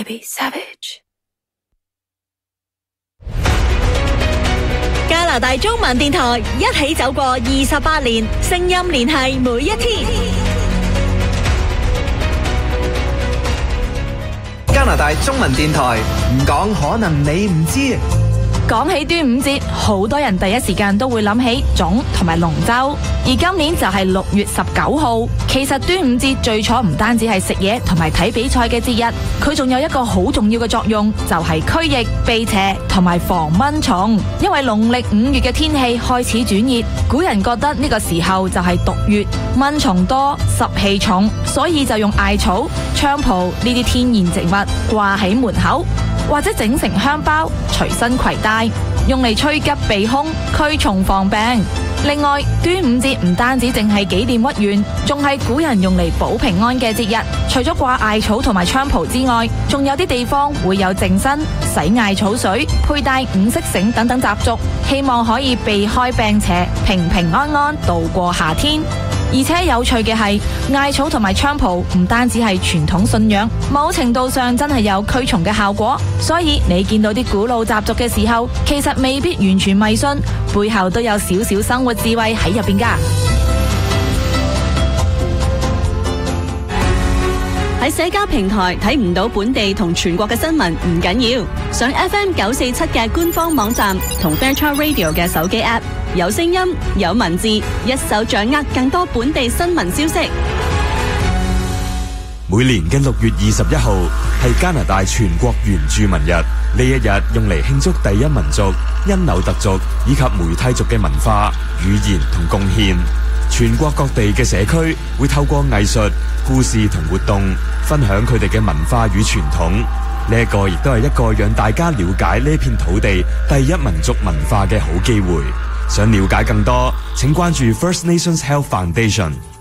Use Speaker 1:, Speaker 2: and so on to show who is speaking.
Speaker 1: Baby Savage。
Speaker 2: 加拿大中文電台一起走過28年，聲音聯繫每一天。
Speaker 3: 加拿大中文電台唔講可能你唔知。
Speaker 1: 講起端午節，好多人第一時間都會諗起粽同埋龍舟，而今年就係6月19號。其實端午節最初唔單止係食嘢同埋睇比賽嘅節日，佢仲有一個好重要嘅作用，就係驅疫、避邪同埋防蚊蟲。因為農曆5月嘅天氣開始轉熱，古人覺得呢個時候就係毒月，蚊蟲多，濕氣重，所以就用艾草、菖蒲呢啲天然植物掛喺門口，或者整成香包隨身攜帶，用嚟趨吉避凶、驅蟲防病。另外，端午節唔單止淨係紀念屈原，仲係古人用嚟保平安嘅節日。除咗掛艾草同埋菖蒲之外，仲有啲地方會有淨身、洗艾草水、佩戴5色繩等等習俗，希望可以避開病邪，平平安安度過夏天。而且有趣嘅係，艾草同埋菖蒲唔單止係傳統信仰，某程度上真係有驅蟲嘅效果。所以你見到啲古老習俗嘅時候，其實未必完全迷信，背後都有少少生活智慧喺入邊㗎。
Speaker 2: 喺社交平台睇唔到本地同全國嘅新聞唔緊要，上 FM947嘅官方網站同 Fairchild Radio 嘅手機 App， 有聲音有文字，一手掌握更多本地新聞消息。
Speaker 4: 每年嘅6月21號係加拿大全國原住民日，呢一日用嚟慶祝第一民族、因紐特族以及梅蒂族嘅文化、語言同貢獻。全國各地嘅社區會透過藝術、故事同活動，分享佢哋嘅文化與傳統。呢一個亦都係一個讓大家了解呢片土地第一民族文化嘅好機會。想了解更多，請關注 First Nations Health Foundation。